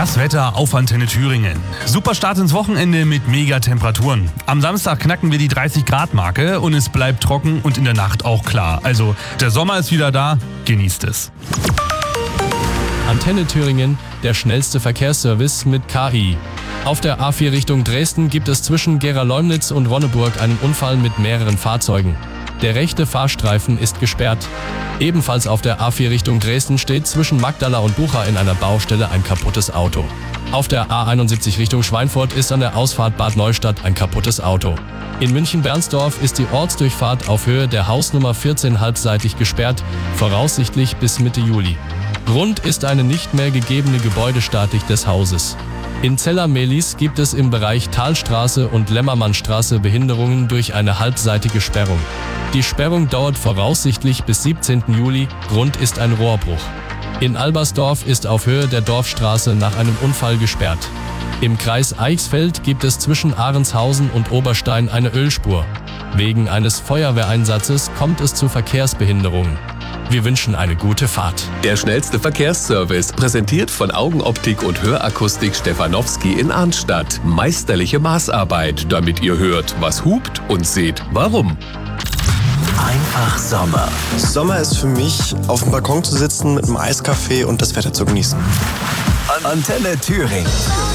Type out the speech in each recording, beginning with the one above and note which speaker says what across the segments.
Speaker 1: Das Wetter auf Antenne Thüringen. Super Start ins Wochenende mit Megatemperaturen. Am Samstag knacken wir die 30-Grad-Marke und es bleibt trocken und in der Nacht auch klar. Also der Sommer ist wieder da, genießt es.
Speaker 2: Antenne Thüringen, der schnellste Verkehrsservice mit KI. Auf der A4 Richtung Dresden gibt es zwischen Gera-Leumnitz und Ronneburg einen Unfall mit mehreren Fahrzeugen. Der rechte Fahrstreifen ist gesperrt. Ebenfalls auf der A4 Richtung Dresden steht zwischen Magdala und Bucha in einer Baustelle ein kaputtes Auto. Auf der A71 Richtung Schweinfurt ist an der Ausfahrt Bad Neustadt ein kaputtes Auto. In München-Bernsdorf ist die Ortsdurchfahrt auf Höhe der Hausnummer 14 halbseitig gesperrt, voraussichtlich bis Mitte Juli. Grund ist eine nicht mehr gegebene Gebäudestatik des Hauses. In Zella-Mehlis gibt es im Bereich Talstraße und Lämmermannstraße Behinderungen durch eine halbseitige Sperrung. Die Sperrung dauert voraussichtlich bis 17. Juli, Grund ist ein Rohrbruch. In Albersdorf ist auf Höhe der Dorfstraße nach einem Unfall gesperrt. Im Kreis Eichsfeld gibt es zwischen Ahrenshausen und Oberstein eine Ölspur. Wegen eines Feuerwehreinsatzes kommt es zu Verkehrsbehinderungen. Wir wünschen eine gute Fahrt.
Speaker 3: Der schnellste Verkehrsservice, präsentiert von Augenoptik und Hörakustik Stefanowski in Arnstadt. Meisterliche Maßarbeit, damit ihr hört, was hupt und seht, warum.
Speaker 4: Einfach Sommer.
Speaker 5: Sommer ist für mich, auf dem Balkon zu sitzen mit einem Eiskaffee und das Wetter zu genießen.
Speaker 4: Antenne Thüringen.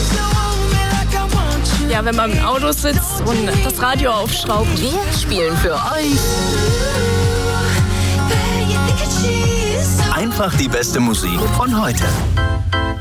Speaker 6: Ja, wenn man im Auto sitzt und das Radio aufschraubt.
Speaker 7: Wir spielen für euch
Speaker 4: Einfach die beste Musik von heute.